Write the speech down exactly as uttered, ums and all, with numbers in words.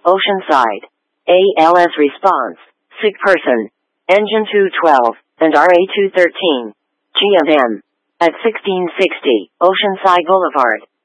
Oceanside. A L S response, sick person. Engine two twelve, and R A two thirteen. G of M. At sixteen sixty, Oceanside Boulevard.